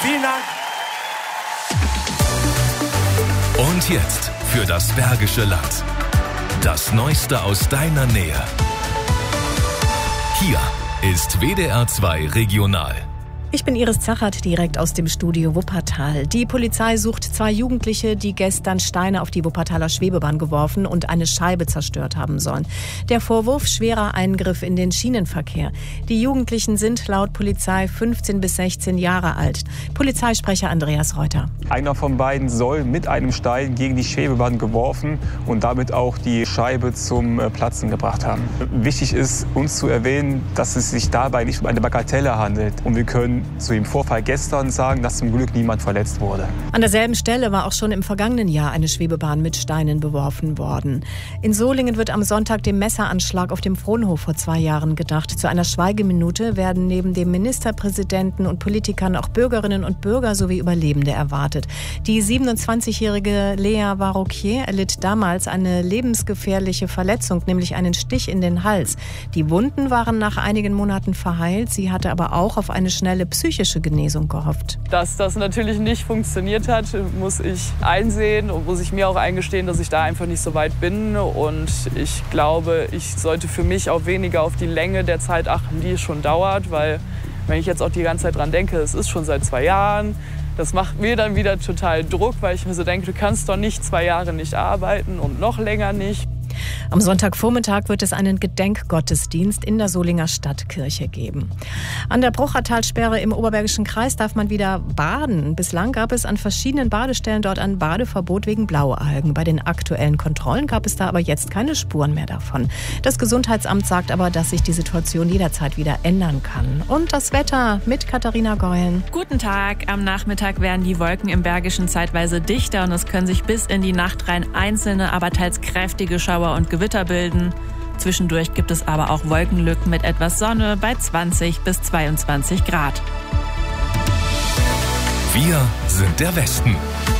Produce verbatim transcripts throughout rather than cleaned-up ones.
Vielen Dank. Und jetzt für das Bergische Land. Das Neueste aus deiner Nähe. Hier ist W D R zwei Regional. Ich bin Iris Zachert, direkt aus dem Studio Wuppertal. Die Polizei sucht zwei Jugendliche, die gestern Steine auf die Wuppertaler Schwebebahn geworfen und eine Scheibe zerstört haben sollen. Der Vorwurf: schwerer Eingriff in den Schienenverkehr. Die Jugendlichen sind laut Polizei fünfzehn bis sechzehn Jahre alt. Polizeisprecher Andreas Reuter. Einer von beiden soll mit einem Stein gegen die Schwebebahn geworfen und damit auch die Scheibe zum Platzen gebracht haben. Wichtig ist uns zu erwähnen, dass es sich dabei nicht um eine Bagatelle handelt. Und wir können zu dem Vorfall gestern sagen, dass zum Glück niemand verletzt wurde. An derselben Stelle war auch schon im vergangenen Jahr eine Schwebebahn mit Steinen beworfen worden. In Solingen wird am Sonntag dem Messeranschlag auf dem Frohnhof vor zwei Jahren gedacht. Zu einer Schweigeminute werden neben dem Ministerpräsidenten und Politikern auch Bürgerinnen und Bürger sowie Überlebende erwartet. Die siebenundzwanzigjährige Lea Varroquier erlitt damals eine lebensgefährliche Verletzung, nämlich einen Stich in den Hals. Die Wunden waren nach einigen Monaten verheilt. Sie hatte aber auch auf eine schnelle psychische Genesung gehofft. Dass das natürlich nicht funktioniert hat, muss ich einsehen und muss ich mir auch eingestehen, dass ich da einfach nicht so weit bin. Und ich glaube, ich sollte für mich auch weniger auf die Länge der Zeit achten, die es schon dauert. Weil wenn ich jetzt auch die ganze Zeit dran denke, es ist schon seit zwei Jahren, das macht mir dann wieder total Druck, weil ich mir so denke, du kannst doch nicht zwei Jahre nicht arbeiten und noch länger nicht. Am Sonntagvormittag wird es einen Gedenkgottesdienst in der Solinger Stadtkirche geben. An der Bruchertalsperre im Oberbergischen Kreis darf man wieder baden. Bislang gab es an verschiedenen Badestellen dort ein Badeverbot wegen Blaualgen. Bei den aktuellen Kontrollen gab es da aber jetzt keine Spuren mehr davon. Das Gesundheitsamt sagt aber, dass sich die Situation jederzeit wieder ändern kann. Und das Wetter mit Katharina Geulen. Guten Tag. Am Nachmittag werden die Wolken im Bergischen zeitweise dichter und es können sich bis in die Nacht rein einzelne, aber teils kräftige Schauer und Gewitter bilden. Zwischendurch gibt es aber auch Wolkenlücken mit etwas Sonne bei zwanzig bis zweiundzwanzig Grad. Wir sind der Westen.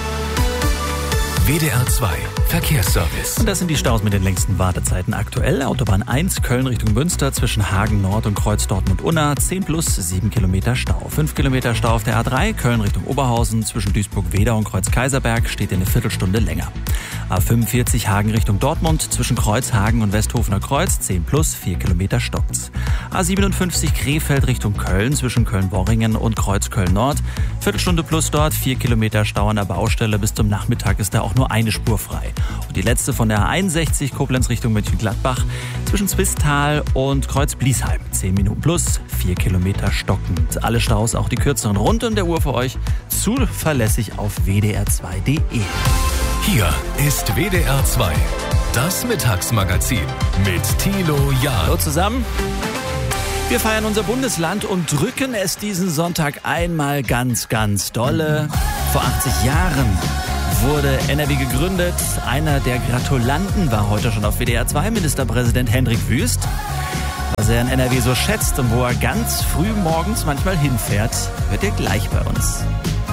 W D R zwei Verkehrsservice. Und das sind die Staus mit den längsten Wartezeiten aktuell. Autobahn eins, Köln Richtung Münster zwischen Hagen Nord und Kreuz Dortmund-Unna. zehn plus sieben Kilometer Stau. fünf Kilometer Stau auf der A drei, Köln Richtung Oberhausen. Zwischen Duisburg-Wedau und Kreuz-Kaiserberg steht eine Viertelstunde länger. A fünfundvierzig Hagen Richtung Dortmund. Zwischen Kreuzhagen und Westhofener Kreuz. zehn plus vier Kilometer stockt's. A siebenundfünfzig Krefeld Richtung Köln. Zwischen Köln-Worringen und Kreuz-Köln-Nord. Viertelstunde plus dort. vier Kilometer Stau an der Baustelle. Bis zum Nachmittag ist da auch nur eine Spur frei. Und die letzte von der A einundsechzig Koblenz Richtung Mönchengladbach zwischen Zwistal und Kreuz-Bliesheim. zehn Minuten plus, vier Kilometer stockend. Alle Staus, auch die kürzeren, rund um der Uhr für euch zuverlässig auf w d r zwei punkt d e. Hier ist W D R zwei, das Mittagsmagazin mit Thilo Jahn. Hallo zusammen. Wir feiern unser Bundesland und drücken es diesen Sonntag einmal ganz, ganz dolle. Vor achtzig Jahren wurde N R W gegründet. Einer der Gratulanten war heute schon auf W D R zwei, Ministerpräsident Hendrik Wüst. Was er in N R W so schätzt und wo er ganz früh morgens manchmal hinfährt, hört ihr gleich bei uns.